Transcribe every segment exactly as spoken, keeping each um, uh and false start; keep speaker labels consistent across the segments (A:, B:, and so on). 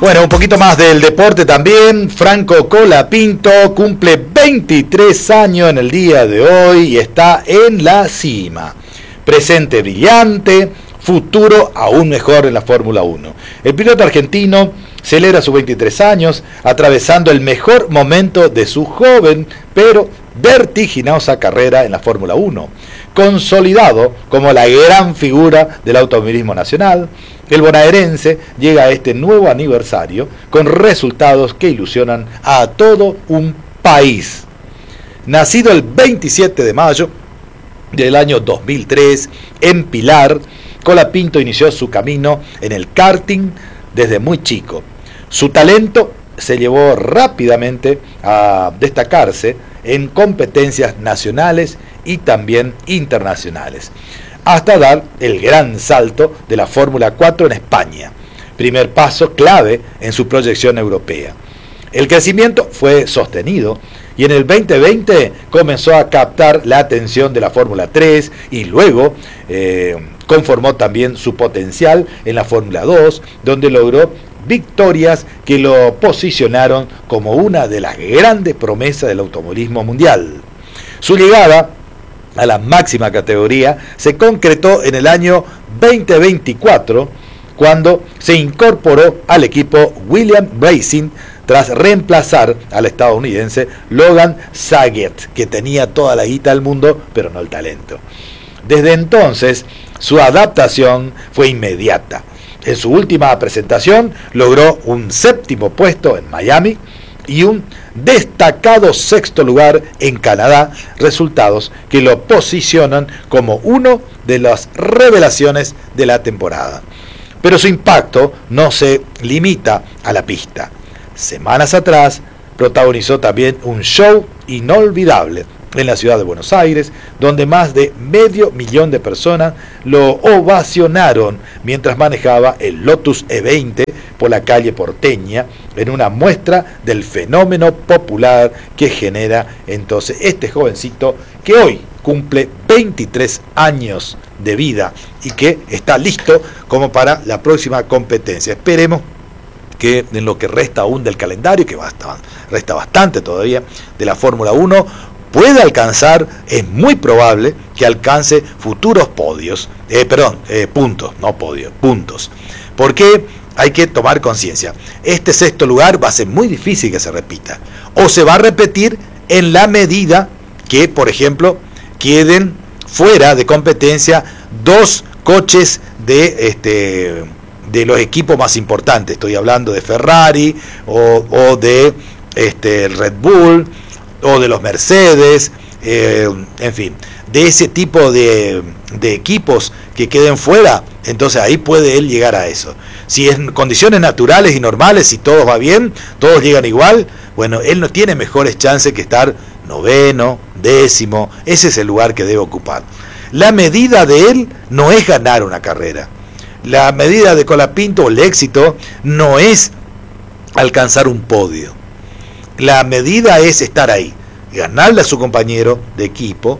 A: Bueno, un poquito más del deporte también. Franco Colapinto cumple veintitrés años en el día de hoy y está en la cima. Presente brillante, futuro aún mejor en la Fórmula uno. El piloto argentino celebra sus veintitrés años, atravesando el mejor momento de su joven pero vertiginosa carrera en la Fórmula uno. Consolidado como la gran figura del automovilismo nacional, el bonaerense llega a este nuevo aniversario con resultados que ilusionan a todo un país. Nacido el veintisiete de mayo del año dos mil tres en Pilar, Colapinto inició su camino en el karting desde muy chico. Su talento se llevó rápidamente a destacarse en competencias nacionales y también internacionales, hasta dar el gran salto de la Fórmula cuatro en España, primer paso clave en su proyección europea. El crecimiento fue sostenido y en el veinte veinte comenzó a captar la atención de la Fórmula tres y luego eh, conformó también su potencial en la Fórmula dos, donde logró victorias que lo posicionaron como una de las grandes promesas del automovilismo mundial. Su llegada a la máxima categoría se concretó en el año veinte veinticuatro, cuando se incorporó al equipo Williams Racing tras reemplazar al estadounidense Logan Sargent, que tenía toda la guita del mundo pero no el talento. Desde entonces su adaptación fue inmediata. En su última presentación logró un séptimo puesto en Miami y un destacado sexto lugar en Canadá, resultados que lo posicionan como uno de las revelaciones de la temporada. Pero su impacto no se limita a la pista. Semanas atrás protagonizó también un show inolvidable en la ciudad de Buenos Aires, donde más de medio millón de personas lo ovacionaron mientras manejaba el Lotus E veinte por la calle porteña, en una muestra del fenómeno popular que genera entonces este jovencito que hoy cumple veintitrés años de vida y que está listo como para la próxima competencia. Esperemos que en lo que resta aún del calendario, que basta, resta bastante todavía de la Fórmula uno, puede alcanzar, es muy probable que alcance futuros podios, eh, perdón, eh, puntos, no podios, puntos. Porque hay que tomar conciencia, este sexto lugar va a ser muy difícil que se repita, o se va a repetir en la medida que, por ejemplo, queden fuera de competencia dos coches de este de los equipos más importantes. Estoy hablando de Ferrari o, o de este Red Bull o de los Mercedes, eh, en fin, de ese tipo de, de equipos que queden fuera. Entonces ahí puede él llegar a eso. Si en condiciones naturales y normales, si todo va bien, todos llegan igual, bueno, él no tiene mejores chances que estar noveno, décimo. Ese es el lugar que debe ocupar. La medida de él no es ganar una carrera. La medida de Colapinto, el éxito, no es alcanzar un podio. La medida es estar ahí, ganarle a su compañero de equipo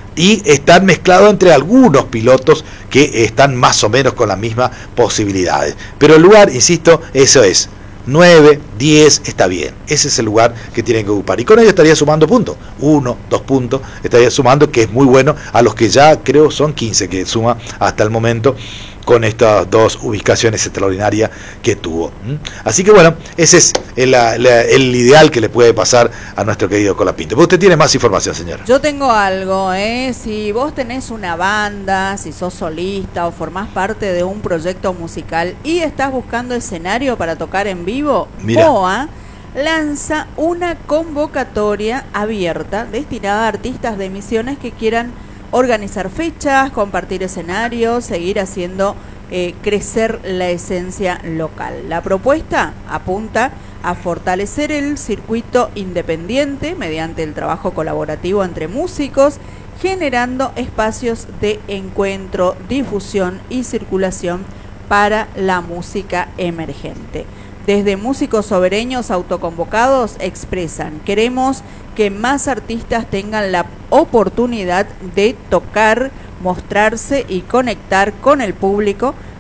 A: y estar mezclado entre algunos pilotos que están más o menos con las mismas posibilidades. Pero el lugar, insisto, eso es nueve, diez, está bien. Ese es el lugar que tienen que ocupar. Y con ello estaría sumando puntos. Uno, dos puntos, estaría sumando, que es muy bueno, a los que ya creo son quince que suma hasta el momento con estas dos ubicaciones extraordinarias que tuvo. Así que bueno, ese es el, el, el ideal que le puede pasar a nuestro querido Colapinto. Pero usted tiene más información, señora.
B: Yo tengo algo, ¿eh? Si vos tenés una banda, si sos solista o formás parte de un proyecto musical y estás buscando escenario para tocar en vivo, Mira. B O A lanza una convocatoria abierta destinada a artistas de Misiones que quieran organizar fechas, compartir escenarios, seguir haciendo eh, crecer la esencia local. La propuesta apunta a fortalecer el circuito independiente mediante el trabajo colaborativo entre músicos, generando espacios de encuentro, difusión y circulación para la música emergente. Desde músicos sobereños autoconvocados expresan: queremos que más artistas tengan la oportunidad de tocar, mostrarse y conectar con el público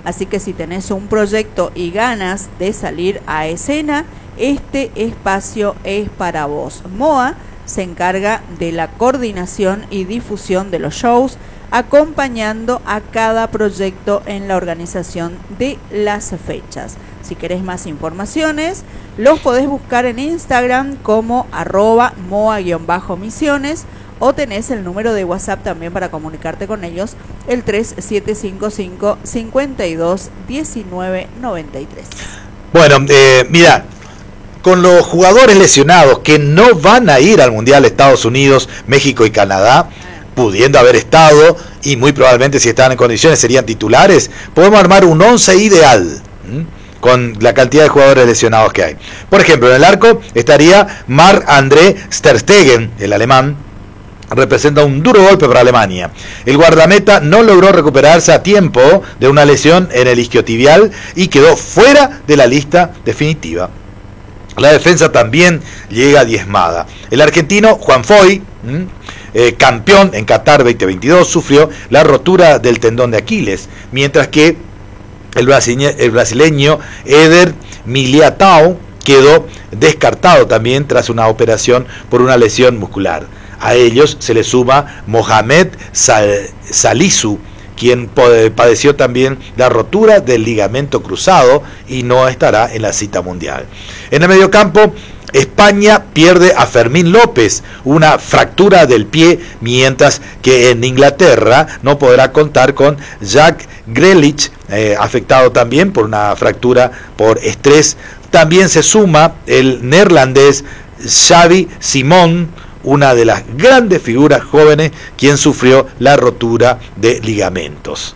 B: Así que si tenés un proyecto y ganas de salir a escena, este espacio es para vos. MOA se encarga de la coordinación y difusión de los shows, acompañando a cada proyecto en la organización de las fechas. Si querés más informaciones, los podés buscar en Instagram como arroba moa-misiones, o tenés el número de WhatsApp también para comunicarte con ellos, el tres siete cinco cinco, cinco dos, uno nueve nueve tres.
A: Bueno, eh, mira, con los jugadores lesionados que no van a ir al Mundial de Estados Unidos, México y Canadá, pudiendo haber estado, y muy probablemente si están en condiciones serían titulares, podemos armar un once ideal, ¿m? con la cantidad de jugadores lesionados que hay. Por ejemplo, en el arco estaría Marc-André ter Stegen, el alemán. Representa un duro golpe para Alemania. El guardameta no logró recuperarse a tiempo de una lesión en el isquiotibial y quedó fuera de la lista definitiva. La defensa también llega diezmada. El argentino Juan Foy, eh, campeón en Qatar veinte veintidós, sufrió la rotura del tendón de Aquiles, mientras que el brasileño, el brasileño Eder Militão quedó descartado también tras una operación por una lesión muscular. A ellos se le suma Mohamed Sal- Salisu, quien padeció también la rotura del ligamento cruzado y no estará en la cita mundial. En el mediocampo, España pierde a Fermín López, una fractura del pie, mientras que en Inglaterra no podrá contar con Jack Grealish, eh, afectado también por una fractura por estrés. También se suma el neerlandés Xavi Simons, una de las grandes figuras jóvenes, quien sufrió la rotura de ligamentos.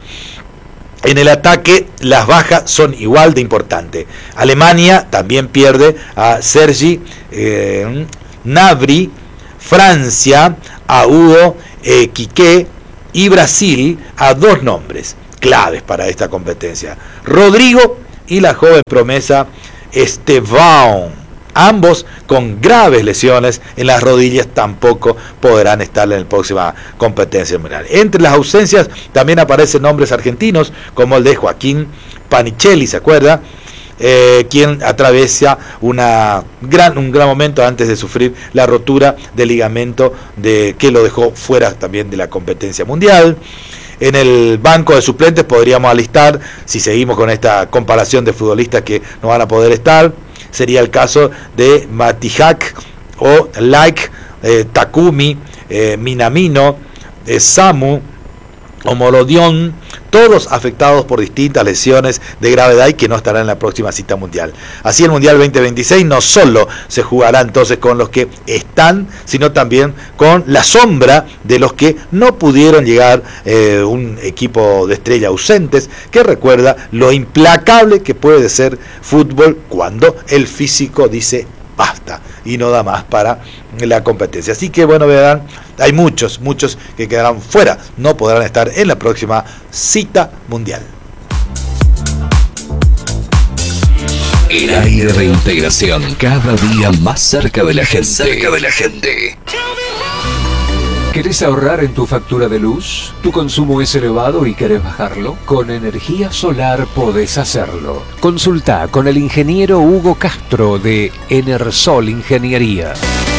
A: En el ataque, las bajas son igual de importantes. Alemania también pierde a Sergi eh, Gnabry, Francia a Hugo eh, Quique, y Brasil a dos nombres claves para esta competencia: Rodrigo y la joven promesa Estevão. Ambos con graves lesiones en las rodillas, tampoco podrán estar en la próxima competencia mundial. Entre las ausencias también aparecen nombres argentinos como el de Joaquín Panichelli, ¿se acuerda? Eh, quien atraviesa una gran, un gran momento antes de sufrir la rotura del ligamento de, que lo dejó fuera también de la competencia mundial. En el banco de suplentes podríamos alistar, si seguimos con esta comparación de futbolistas que no van a poder estar, sería el caso de Matijak o Like, eh, Takumi, eh, Minamino, eh, Samu o Molodion, todos afectados por distintas lesiones de gravedad y que no estarán en la próxima cita mundial. Así el Mundial veinte veintiséis no solo se jugará entonces con los que están, sino también con la sombra de los que no pudieron llegar, eh, un equipo de estrella ausentes, que recuerda lo implacable que puede ser fútbol cuando el físico dice basta y no da más para la competencia. Así que bueno, verán, hay muchos, muchos que quedarán fuera, no podrán estar en la próxima cita mundial.
C: El aire de integración, cada día más cerca de la gente. Cerca de la gente. ¿Querés ahorrar en tu factura de luz? ¿Tu consumo es elevado y querés bajarlo? Con energía solar podés hacerlo. Consulta con el ingeniero Hugo Castro de Enersol Ingeniería.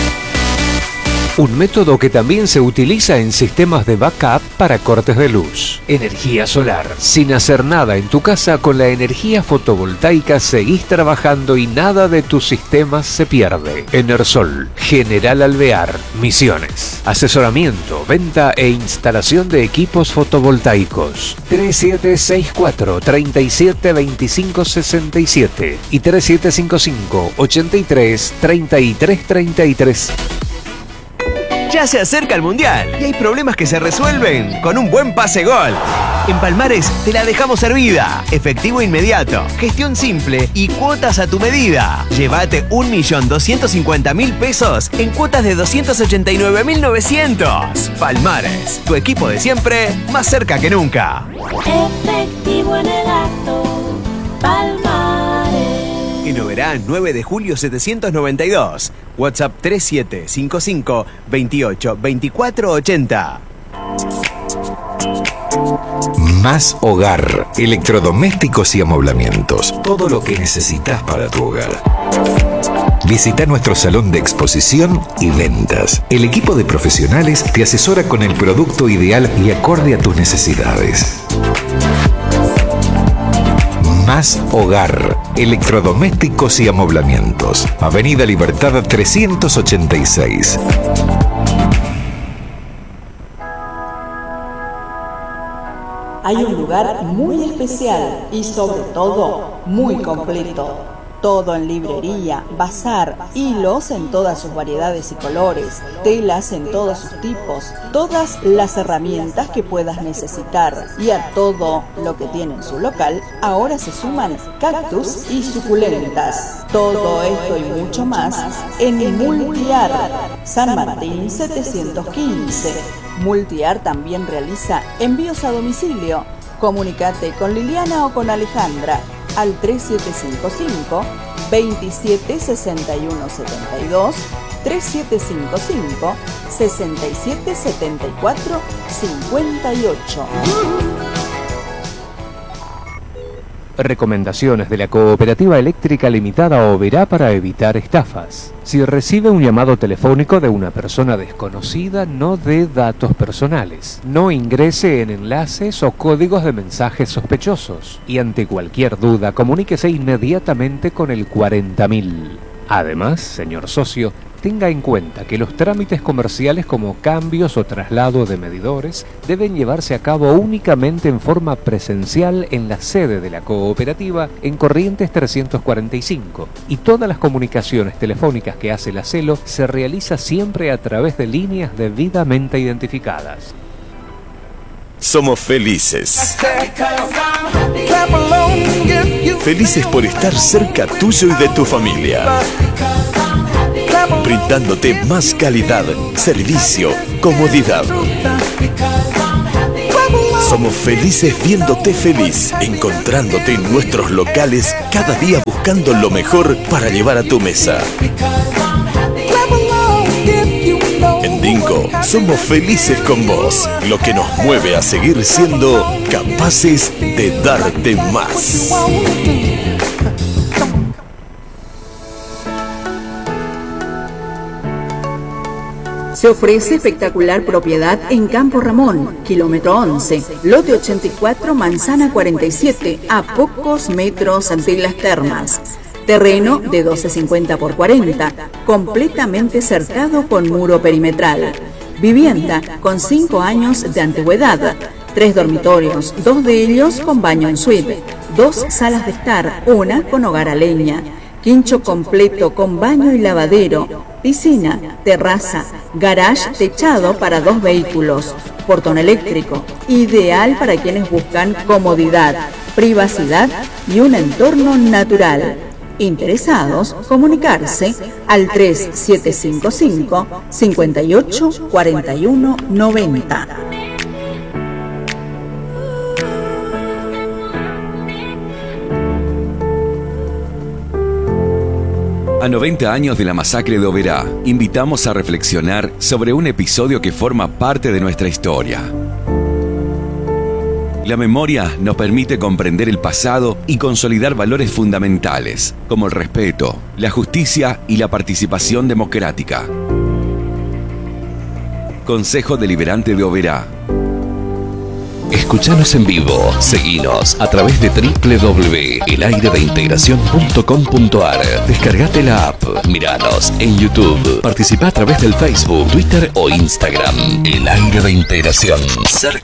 C: Un método que también se utiliza en sistemas de backup para cortes de luz. Energía solar. Sin hacer nada en tu casa, con la energía fotovoltaica seguís trabajando y nada de tus sistemas se pierde. Enersol, General Alvear, Misiones. Asesoramiento, venta e instalación de equipos fotovoltaicos. tres siete seis cuatro, tres siete dos cinco seis siete y tres siete cinco cinco, ocho tres, tres tres tres tres.
D: Ya se acerca el Mundial y hay problemas que se resuelven con un buen pase gol. En Palmares te la dejamos servida. Efectivo inmediato, gestión simple y cuotas a tu medida. Llévate un millón doscientos cincuenta mil pesos en cuotas de doscientos ochenta y nueve mil novecientos. Palmares, tu equipo de siempre, más cerca que nunca.
E: Efectivo en el acto, Palmares.
D: En Oberá, nueve de julio setecientos noventa y dos. WhatsApp tres siete cinco cinco, veintiocho, veinticuatro ochenta.
F: Más Hogar, electrodomésticos y amoblamientos. Todo lo que necesitas para tu hogar. Visita nuestro salón de exposición y ventas. El equipo de profesionales te asesora con el producto ideal y acorde a tus necesidades. Más Hogar, electrodomésticos y amoblamientos. Avenida Libertad trescientos ochenta y seis.
G: Hay un lugar muy especial y sobre todo muy completo. Todo en librería, bazar, hilos en todas sus variedades y colores, telas en todos sus tipos, todas las herramientas que puedas necesitar. Y a todo lo que tiene en su local, ahora se suman cactus y suculentas. Todo esto y mucho más en Multiart, San Martín setecientos quince. Multiart también realiza envíos a domicilio. Comunicate con Liliana o con Alejandra al tres siete cinco cinco, veintisiete sesenta y uno setenta y dos, tres siete cinco cinco, sesenta y siete setenta y cuatro cincuenta y ocho.
C: Recomendaciones de la Cooperativa Eléctrica Limitada Oberá para evitar estafas. Si recibe un llamado telefónico de una persona desconocida, no dé datos personales. No ingrese en enlaces o códigos de mensajes sospechosos. Y ante cualquier duda, comuníquese inmediatamente con el cuarenta mil. Además, señor socio, tenga en cuenta que los trámites comerciales como cambios o traslado de medidores deben llevarse a cabo únicamente en forma presencial en la sede de la cooperativa en Corrientes trescientos cuarenta y cinco, y todas las comunicaciones telefónicas que hace la CELO se realiza siempre a través de líneas debidamente identificadas.
H: Somos felices. Felices por estar cerca tuyo y de tu familia. Brindándote más calidad, servicio, comodidad. Somos felices viéndote feliz, encontrándote en nuestros locales cada día buscando lo mejor para llevar a tu mesa. En Dinco somos felices con vos, lo que nos mueve a seguir siendo capaces de darte más.
G: Se ofrece espectacular propiedad en Campo Ramón, kilómetro once, lote ochenta y cuatro, manzana cuarenta y siete, a pocos metros de las termas. Terreno de doce cincuenta por cuarenta, completamente cercado con muro perimetral. Vivienda con cinco años de antigüedad. Tres dormitorios, dos de ellos con baño en suite. Dos salas de estar, una con hogar a leña. Quincho completo con baño y lavadero. Piscina, terraza, garage techado para dos vehículos. Portón eléctrico, ideal para quienes buscan comodidad, privacidad y un entorno natural. Interesados, comunicarse al tres siete cinco cinco, cinco ocho cuatro uno nueve cero.
I: A noventa años de la masacre de Oberá, invitamos a reflexionar sobre un episodio que forma parte de nuestra historia. La memoria nos permite comprender el pasado y consolidar valores fundamentales, como el respeto, la justicia y la participación democrática. Consejo Deliberante de Oberá.
J: Escuchanos en vivo, seguinos a través de doble u doble u doble u punto el aire de integración punto com punto a r. Descargate la app, miranos en YouTube, participa a través del Facebook, Twitter o Instagram. El Aire de Integración, cerca